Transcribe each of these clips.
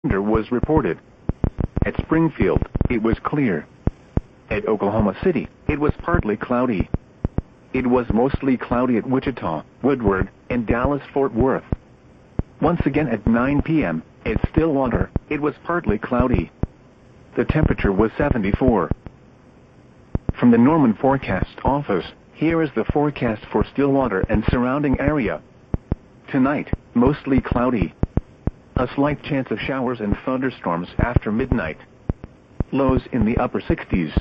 thunder was reported. At Springfield, it was clear. At Oklahoma City, it was partly cloudy. It was mostly cloudy at Wichita, Woodward, and Dallas-Fort Worth. Once again at 9 p.m., at Stillwater, it was partly cloudy. The temperature was 74. From the Norman Forecast Office, here is the forecast for Stillwater and surrounding area. Tonight, mostly cloudy. A slight chance of showers and thunderstorms after midnight. Lows in the upper 60s.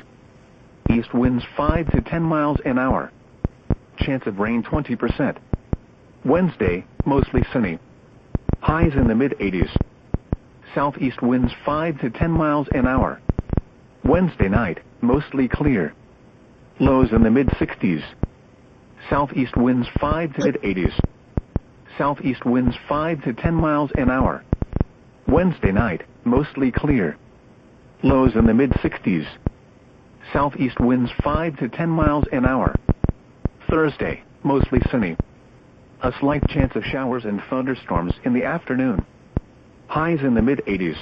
East winds 5 to 10 miles an hour. Chance of rain 20%. Wednesday, mostly sunny. Highs in the mid-80s. Southeast winds 5 to 10 miles an hour. Wednesday night, mostly clear. Lows in the mid-60s. Southeast winds 5 to mid-80s. Southeast winds 5 to 10 miles an hour. Wednesday night, mostly clear. Lows in the mid-60s. Southeast winds 5 to 10 miles an hour. Thursday, mostly sunny. A slight chance of showers and thunderstorms in the afternoon. Highs in the mid-80s.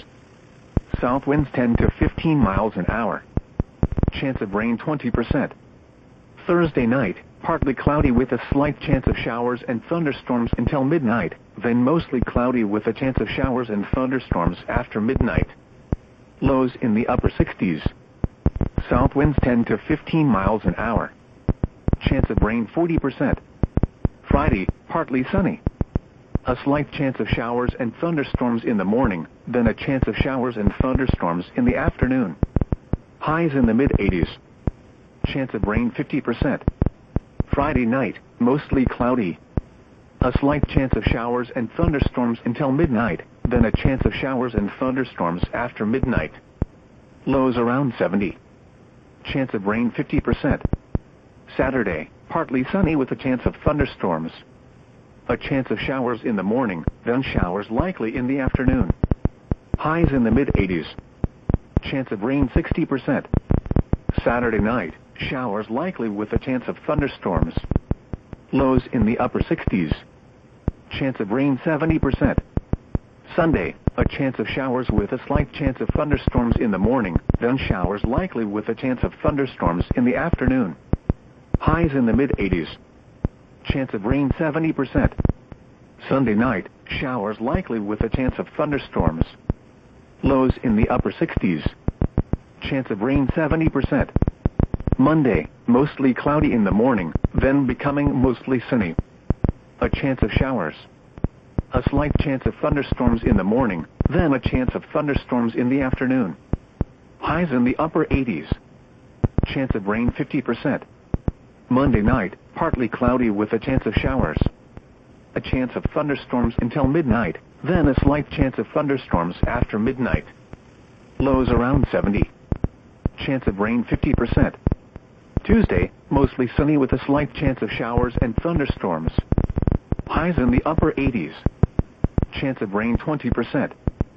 South winds 10 to 15 miles an hour. Chance of rain 20%. Thursday night, partly cloudy with a slight chance of showers and thunderstorms until midnight, then mostly cloudy with a chance of showers and thunderstorms after midnight. Lows in the upper 60s. South winds 10 to 15 miles an hour. Chance of rain 40%. Friday, partly sunny. A slight chance of showers and thunderstorms in the morning, then a chance of showers and thunderstorms in the afternoon. Highs in the mid-80s. Chance of rain 50%. Friday night, mostly cloudy. A slight chance of showers and thunderstorms until midnight, then a chance of showers and thunderstorms after midnight. Lows around 70. Chance of rain 50%. Saturday, partly sunny with a chance of thunderstorms. A chance of showers in the morning, then showers likely in the afternoon. Highs in the mid-80s. Chance of rain 60%. Saturday night, showers likely with a chance of thunderstorms. Lows in the upper 60s. Chance of rain 70%. Sunday, a chance of showers with a slight chance of thunderstorms in the morning, then showers likely with a chance of thunderstorms in the afternoon. Highs in the mid-80s. Chance of rain 70%. Sunday night, showers likely with a chance of thunderstorms. Lows in the upper 60s. Chance of rain 70%. Monday, mostly cloudy in the morning, then becoming mostly sunny. A chance of showers. A slight chance of thunderstorms in the morning, then a chance of thunderstorms in the afternoon. Highs in the upper 80s. Chance of rain 50%. Monday night, partly cloudy with a chance of showers. A chance of thunderstorms until midnight, then a slight chance of thunderstorms after midnight. Lows around 70. Chance of rain 50%. Tuesday, mostly sunny with a slight chance of showers and thunderstorms. Highs in the upper 80s. Chance of rain 20%.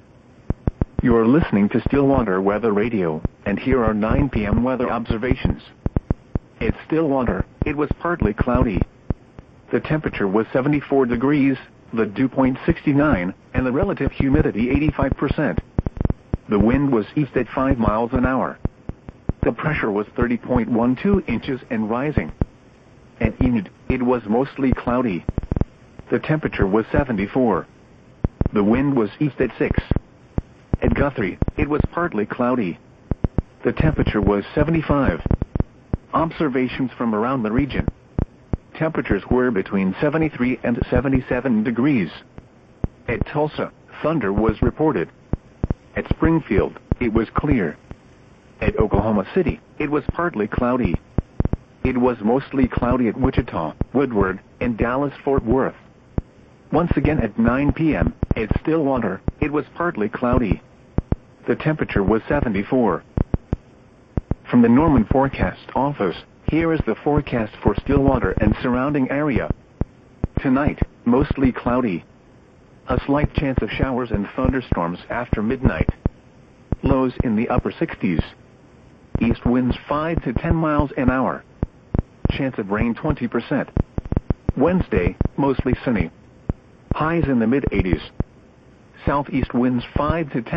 You are listening to Stillwater Weather Radio, and here are 9 p.m. weather observations. At Stillwater, it was partly cloudy. The temperature was 74 degrees, the dew point 69, and the relative humidity 85%. The wind was east at 5 miles an hour. The pressure was 30.12 inches and rising. At Enid, it was mostly cloudy. The temperature was 74. The wind was east at 6. At Guthrie, it was partly cloudy. The temperature was 75. Observations from around the region. Temperatures were between 73 and 77 degrees. At Tulsa, thunder was reported. At Springfield, it was clear. At Oklahoma City, it was partly cloudy. It was mostly cloudy at Wichita, Woodward, and Dallas-Fort Worth. Once again at 9 p.m., at Stillwater, it was partly cloudy. The temperature was 74. From the Norman Forecast Office, here is the forecast for Stillwater and surrounding area. Tonight, mostly cloudy. A slight chance of showers and thunderstorms after midnight. Lows in the upper 60s. East winds 5 to 10 miles an hour. Chance of rain 20%. Wednesday, mostly sunny. Highs in the mid-80s. Southeast winds 5 to 10